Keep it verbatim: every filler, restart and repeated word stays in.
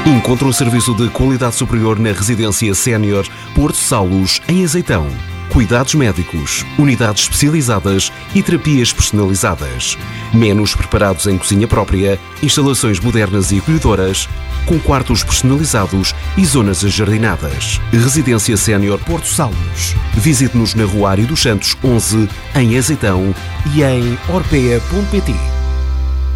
Encontre um serviço de qualidade superior na Residência Sénior Porto Saulos, em Azeitão. Cuidados médicos, unidades especializadas e terapias personalizadas. Menos preparados em cozinha própria, instalações modernas e acolhedoras, com quartos personalizados e zonas ajardinadas. Residência Sénior Porto Saulos. Visite-nos na Rua Ário dos Santos onze, em Azeitão, e em orpea ponto pt.